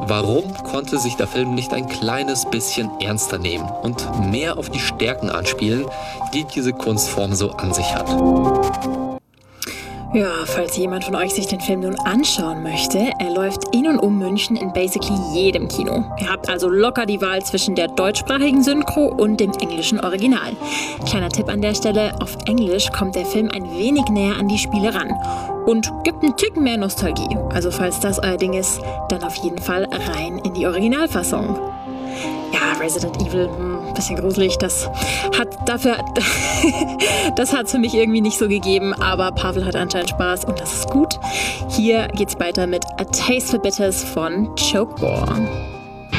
Warum konnte sich der Film nicht ein kleines bisschen ernster nehmen und mehr auf die Stärken anspielen, die diese Kunstform so an sich hat? Ja, falls jemand von euch sich den Film nun anschauen möchte, er läuft in und um München in basically jedem Kino. Ihr habt also locker die Wahl zwischen der deutschsprachigen Synchro und dem englischen Original. Kleiner Tipp an der Stelle, auf Englisch kommt der Film ein wenig näher an die Spiele ran und gibt einen Ticken mehr Nostalgie. Also falls das euer Ding ist, dann auf jeden Fall rein in die Originalfassung. Ja, Resident Evil, bisschen gruselig, das hat's für mich irgendwie nicht so gegeben, aber Pavel hat anscheinend Spaß und das ist gut. Hier geht's weiter mit A Taste for Bitters von Chokebore.